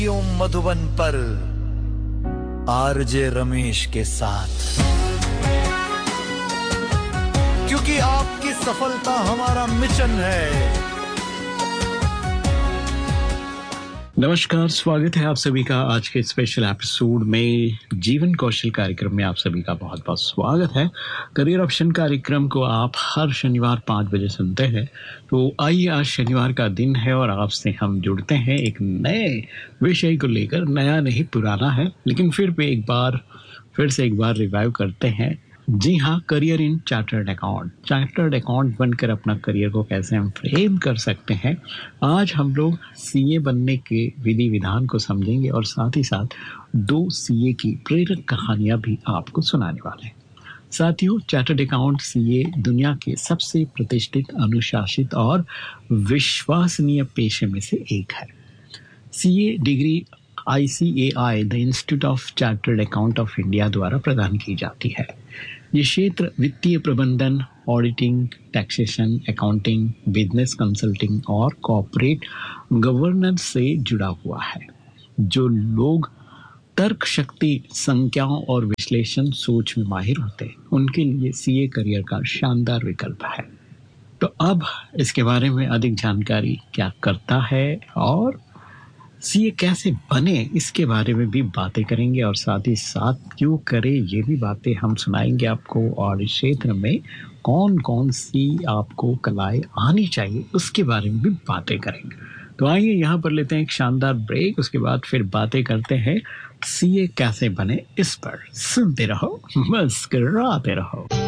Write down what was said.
मधुबन पर आरजे रमेश के साथ, क्योंकि आपकी सफलता हमारा मिशन है। नमस्कार, स्वागत है आप सभी का आज के स्पेशल एपिसोड में। जीवन कौशल कार्यक्रम में आप सभी का बहुत बहुत स्वागत है। करियर ऑप्शन कार्यक्रम को आप हर शनिवार 5 बजे सुनते हैं। तो आइए, आज शनिवार का दिन है और आपसे हम जुड़ते हैं एक नए विषय को लेकर। नया नहीं, पुराना है, लेकिन फिर से एक बार रिवाइव करते हैं। जी हाँ, करियर इन चार्टर्ड अकाउंट बनकर अपना करियर को कैसे हम फ्रेम कर सकते हैं। आज हम लोग सीए बनने के विधि विधान को समझेंगे और साथ ही साथ 2 सीए की प्रेरक कहानियां भी आपको सुनाने वाले हैं। साथियों, चार्टर्ड अकाउंट सीए दुनिया के सबसे प्रतिष्ठित, अनुशासित और विश्वसनीय पेशे में से एक है। CA degree ICAI the institute of chartered account of India द्वारा प्रदान की जाती है। ये क्षेत्र वित्तीय प्रबंधन, auditing, taxation, accounting, business consulting और कॉर्पोरेट गवर्नेंस से जुड़ा हुआ है। जो लोग तर्क शक्ति, संख्याओं और विश्लेषण सोच में माहिर होते हैं, उनके लिए सीए करियर का शानदार विकल्प है। तो अब इसके बारे में अधिक जानकारी क्या करता है और सीए कैसे बने, इसके बारे में भी बातें करेंगे और साथ ही साथ क्यों करें, ये भी बातें हम सुनाएंगे आपको। और इस क्षेत्र में कौन कौन सी आपको कलाएं आनी चाहिए, उसके बारे में भी बातें करेंगे। तो आइए यहाँ पर लेते हैं एक शानदार ब्रेक, उसके बाद फिर बातें करते हैं सीए कैसे बने। इस पर सुनते रहो, मुस्कुराते रहो।